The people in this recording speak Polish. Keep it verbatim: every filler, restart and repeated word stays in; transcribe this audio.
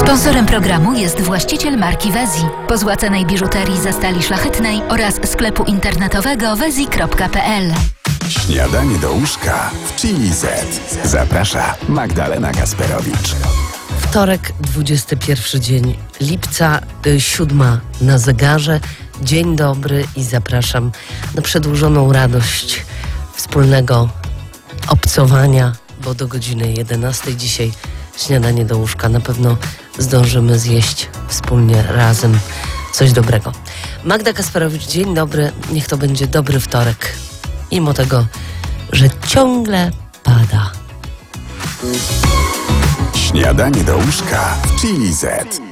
Sponsorem programu jest właściciel marki Wezi, pozłacanej biżuterii ze stali szlachetnej oraz sklepu internetowego wezi kropka pe el. Śniadanie do łóżka w Chili Z. Zaprasza Magdalena Kasperowicz. Wtorek, dwudziesty pierwszy dzień lipca, y, siódma na zegarze. Dzień dobry i zapraszam na przedłużoną radość wspólnego obcowania, bo do godziny jedenastej dzisiaj śniadanie do łóżka. Na pewno zdążymy zjeść wspólnie razem coś dobrego. Magda Kasperowicz, dzień dobry. Niech to będzie dobry wtorek. Mimo tego, że ciągle pada. Śniadanie do łóżka w Chili Z.